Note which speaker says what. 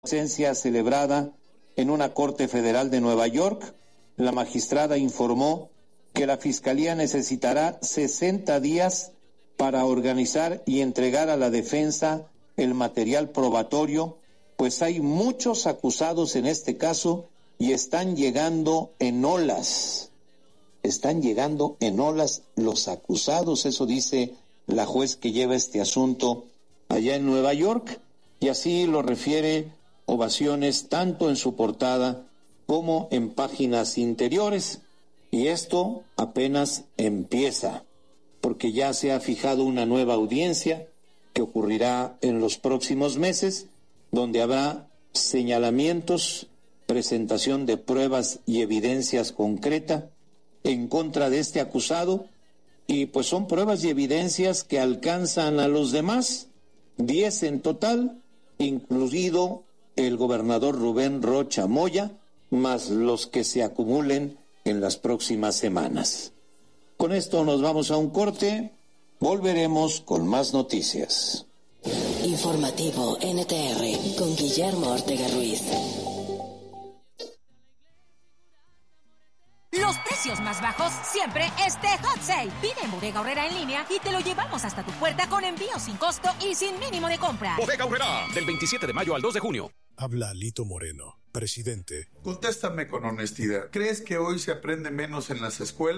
Speaker 1: audiencia celebrada en una corte federal de Nueva York, la magistrada informó que la Fiscalía necesitará 60 días para organizar y entregar a la defensa el material probatorio, pues hay muchos acusados en este caso y están llegando en olas. Están llegando en olas los acusados, eso dice la juez que lleva este asunto allá en Nueva York, y así lo refiere Ovaciones tanto en su portada como en páginas interiores. Y esto apenas empieza, porque ya se ha fijado una nueva audiencia que ocurrirá en los próximos meses, donde habrá señalamientos, presentación de pruebas y evidencias concretas en contra de este acusado, y pues son pruebas y evidencias que alcanzan a los demás, 10 en total, incluido el gobernador Rubén Rocha Moya, más los que se acumulen en las próximas semanas. Con esto nos vamos a un corte, volveremos con más noticias.
Speaker 2: Informativo NTR con Guillermo Ortega Ruiz.
Speaker 3: Los precios más bajos siempre Hot Sale. Pide en Bodega Aurrera en línea y te lo llevamos hasta tu puerta con envío sin costo y sin mínimo de compra.
Speaker 4: Bodega Aurrera, del 27 de mayo al 2 de junio.
Speaker 5: Habla Lito Moreno, presidente.
Speaker 6: Contéstame con honestidad. ¿Crees que hoy se aprende menos en las escuelas?